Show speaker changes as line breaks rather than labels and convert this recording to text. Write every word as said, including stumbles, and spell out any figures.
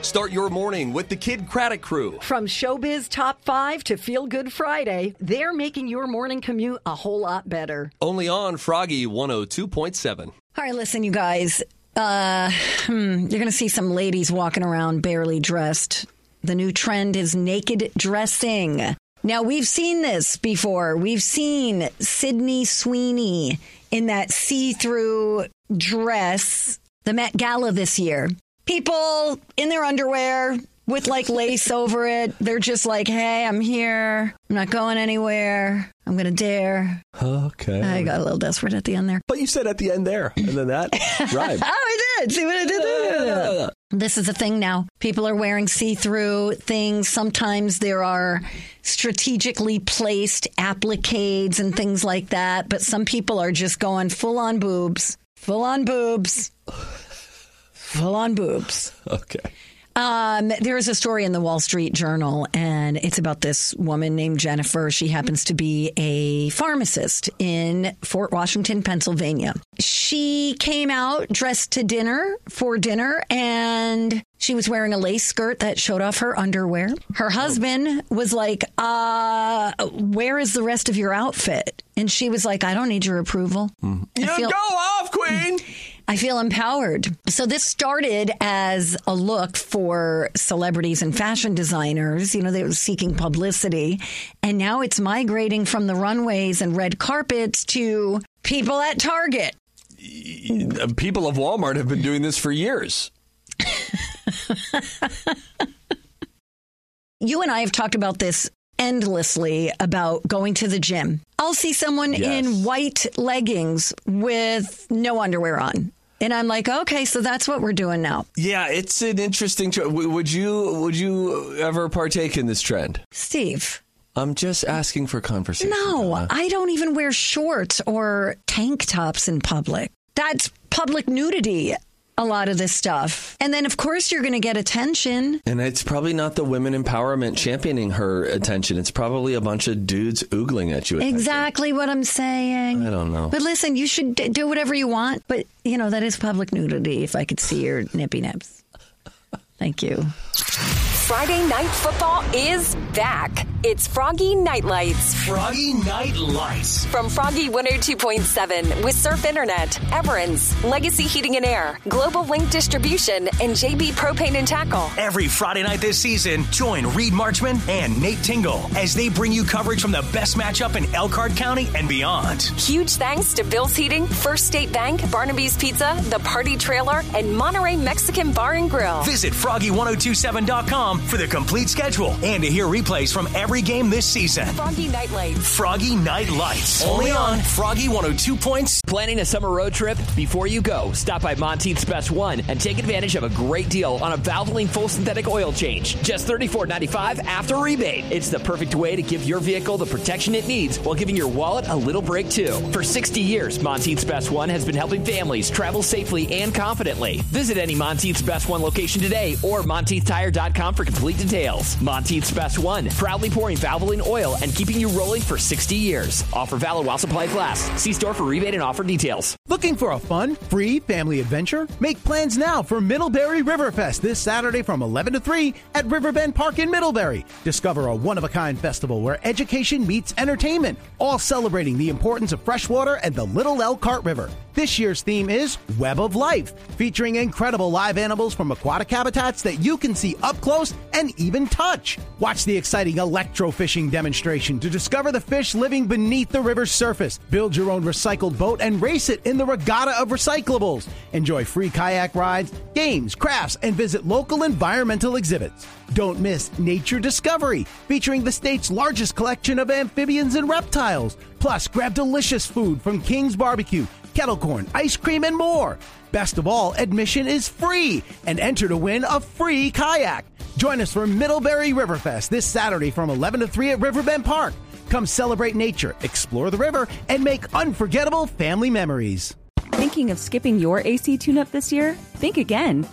Start your morning with the Kid Craddock Crew.
From Showbiz Top five to Feel Good Friday, they're making your morning commute a whole lot better.
Only on Froggy one oh two point seven.
All right, listen, you guys. Uh, hmm, you're going to see some ladies walking around barely dressed. The new trend is naked dressing. Now, we've seen this before. We've seen Sydney Sweeney in that see-through dress, the Met Gala this year. People in their underwear with like lace over it. They're just like, hey, I'm here. I'm not going anywhere. I'm going to dare.
Okay.
I got a little desperate at the end there.
But you said at the end there, and then that rhymed.
Oh, I did. See what I did there? This is a thing now. People are wearing see-through things. Sometimes there are strategically placed appliques and things like that. But some people are just going full-on boobs. Full-on boobs. Full-on boobs.
Okay.
Um, there is a story in the Wall Street Journal, and it's about this woman named Jennifer. She happens to be a pharmacist in Fort Washington, Pennsylvania. She came out dressed to dinner for dinner, and she was wearing a lace skirt that showed off her underwear. Her husband was like, uh, where is the rest of your outfit? And she was like, I don't need your approval.
Mm.
I
You
feel-
go off, Queen!
I feel empowered. So this started as a look for celebrities and fashion designers. You know, they were seeking publicity. And now it's migrating from the runways and red carpets to people at Target.
People of Walmart have been doing this for years.
You and I have talked about this endlessly about going to the gym. I'll see someone
Yes.
in white leggings with no underwear on. And I'm like, okay, so that's what we're doing now.
Yeah, it's an interesting choice. Would you would you ever partake in this trend?
Steve.
I'm just asking for conversation.
No,
Donna.
I don't even wear shorts or tank tops in public. That's public nudity, a lot of this stuff. And then, of course, you're going to get attention.
And it's probably not the women empowerment championing her attention. It's probably a bunch of dudes oogling at you. Attention.
Exactly what I'm saying.
I don't know.
But listen, you should d- do whatever you want. But, you know, that is public nudity if I could see your nippy nips. Thank you.
Friday Night Football is back. It's Froggy Night Lights.
Froggy Night Lights.
From Froggy one oh two point seven with Surf Internet, Everens, Legacy Heating and Air, Global Link Distribution, and J B Propane and Tackle.
Every Friday night this season, join Reed Marchman and Nate Tingle as they bring you coverage from the best matchup in Elkhart County and beyond.
Huge thanks to Bill's Heating, First State Bank, Barnaby's Pizza, The Party Trailer, and Monterey Mexican Bar and Grill.
Visit froggy ten twenty-seven dot com for the complete schedule and to hear replays from every game this season.
Froggy Night Lights.
Froggy Night Lights. Only on Froggy one oh two points.
Planning a summer road trip? Before you go, stop by Monteith's Best One and take advantage of a great deal on a Valvoline full synthetic oil change. Just thirty-four ninety-five after rebate. It's the perfect way to give your vehicle the protection it needs while giving your wallet a little break too. For sixty years, Monteith's Best One has been helping families travel safely and confidently. Visit any Monteith's Best One location today or Monteith Tire dot com for complete details. Monteith's Best One, proudly pouring Valvoline oil and keeping you rolling for sixty years. Offer valid while supplies last. See store for rebate and offer details.
Looking for a fun, free family adventure? Make plans now for Middlebury Riverfest this Saturday from eleven to three at Riverbend Park in Middlebury. Discover a one-of-a-kind festival where education meets entertainment, all celebrating the importance of freshwater and the Little Elkhart River. This year's theme is Web of Life, featuring incredible live animals from aquatic habitats that you can see up close and even touch. Watch the exciting electrofishing demonstration to discover the fish living beneath the river's surface. Build your own recycled boat and race it in the regatta of recyclables. Enjoy free kayak rides, games, crafts, and visit local environmental exhibits. Don't miss Nature Discovery, featuring the state's largest collection of amphibians and reptiles. Plus, grab delicious food from King's Barbecue, kettle corn, ice cream, and more. Best of all, admission is free, and enter to win a free kayak. Join us for Middlebury Riverfest this Saturday from eleven to three at Riverbend Park. Come celebrate nature, explore the river, and make unforgettable family memories.
Thinking of skipping your A C tune-up this year? Think again.